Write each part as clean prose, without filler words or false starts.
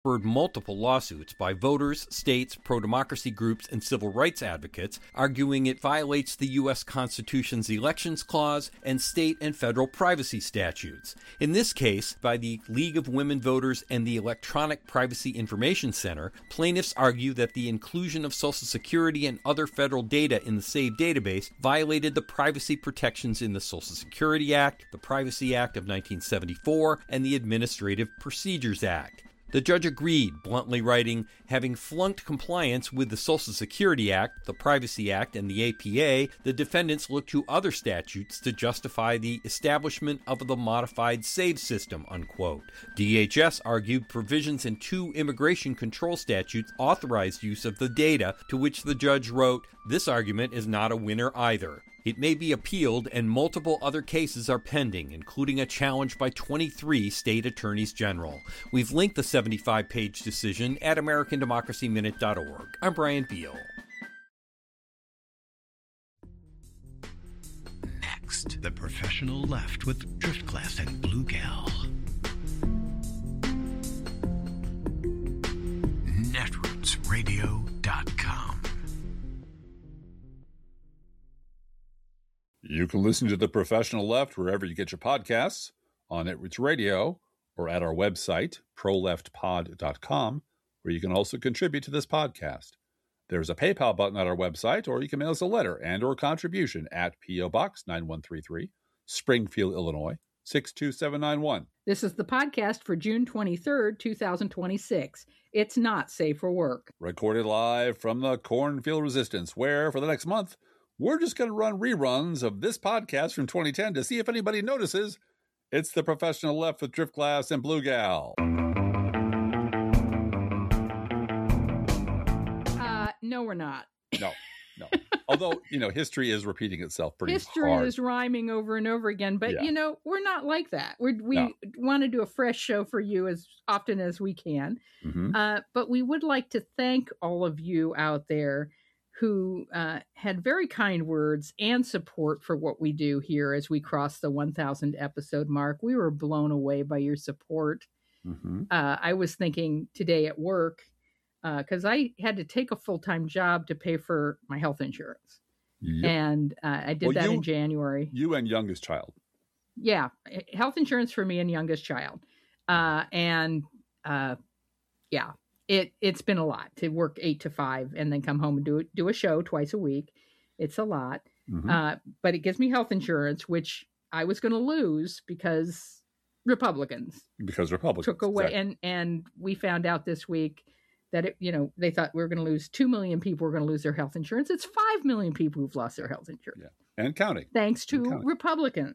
spurred multiple lawsuits by voters, states, pro-democracy groups, and civil rights advocates, arguing it violates the U.S. Constitution's Elections Clause and state and federal privacy statutes. In this case, by the League of Women Voters and the Electronic Privacy Information Center, plaintiffs argue that the inclusion of Social Security and other federal data in the SAVE database violated the privacy protections in the Social Security Act, the Privacy Act of 1974, and the Administrative Procedures Act. The judge agreed, bluntly writing, having flunked compliance with the Social Security Act, the Privacy Act, and the APA, the defendants looked to other statutes to justify the establishment of the modified SAVE system, unquote. DHS argued provisions in 2 immigration control statutes authorized use of the data, to which the judge wrote, "This argument is not a winner either. It may be appealed, and multiple other cases are pending, including a challenge by 23 state attorneys general." We've linked the 75-page decision at AmericanDemocracyMinute.org. I'm Brian Beal. Next, the professional left with Driftglass and Blue Gal. Netrootsradio.com. You can listen to The Professional Left wherever you get your podcasts, on Netroots Radio, or at our website, proleftpod.com, where you can also contribute to this podcast. There's a PayPal button at our website, or you can mail us a letter and or contribution at P.O. Box 9133, Springfield, Illinois, 62791. This is the podcast for June 23rd, 2026. It's not safe for work. Recorded live from the Cornfield Resistance, where, for the next month, we're just going to run reruns of this podcast from 2010 to see if anybody notices. It's The Professional Left with Driftglass and Blue Gal. No, we're not. No. Although, history is repeating itself pretty hard. History is rhyming over and over again, but, we're not like that. We want to do a fresh show for you as often as we can. Mm-hmm. But we would like to thank all of you out there who had very kind words and support for what we do here as we cross the 1,000 episode mark. We were blown away by your support. Mm-hmm. I was thinking today at work, because I had to take a full-time job to pay for my health insurance. Yep. And I did that in January. You and youngest child. Yeah, health insurance for me and youngest child. It's been a lot to work 8 to 5 and then come home and do a show twice a week. It's a lot. Mm-hmm. But it gives me health insurance, which I was going to lose because Republicans took away. Exactly. And we found out this week that they thought we were going to lose 2 million people were going to lose their health insurance. It's 5 million people who've lost their health insurance. Yeah. And counting. Thanks to Republicans.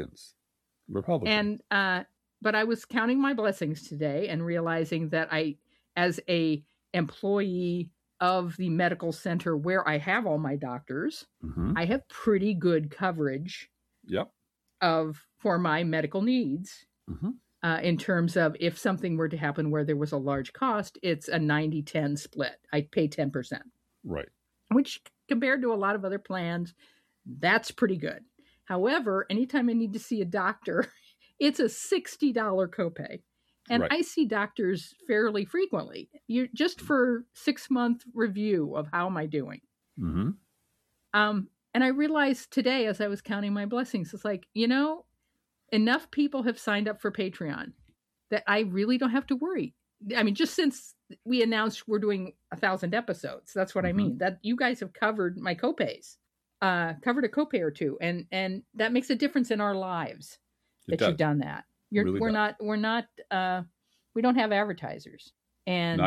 And but I was counting my blessings today and realizing that as a employee of the medical center where I have all my doctors, mm-hmm. I have pretty good coverage for my medical needs. Mm-hmm. In terms of if something were to happen where there was a large cost, it's a 90-10 split. I pay 10%. Right. Which compared to a lot of other plans, that's pretty good. However, anytime I need to see a doctor, it's a $60 copay. And I see doctors fairly frequently. Just for 6-month review of how am I doing. Mm-hmm. And I realized today as I was counting my blessings, it's like, enough people have signed up for Patreon that I really don't have to worry. I mean, just since we announced we're doing 1,000 episodes, that's what mm-hmm. I mean. That you guys have covered my copays, covered a copay or two, and that makes a difference in our lives. You've done that. We don't have advertisers, and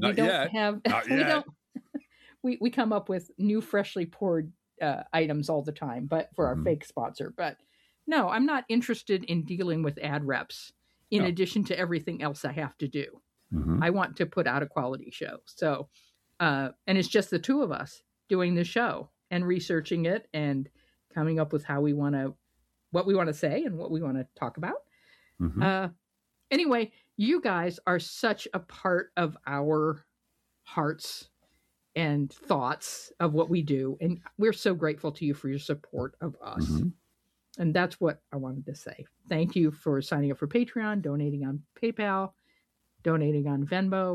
we come up with new freshly poured items all the time, but for our fake sponsor. But no, I'm not interested in dealing with ad reps in addition to everything else I have to do. Mm-hmm. I want to put out a quality show. So, and it's just the two of us doing the show and researching it and coming up with what we want to say and what we want to talk about. Mm-hmm. Anyway, you guys are such a part of our hearts and thoughts of what we do. And we're so grateful to you for your support of us. Mm-hmm. And that's what I wanted to say. Thank you for signing up for Patreon, donating on PayPal. donating on Venmo,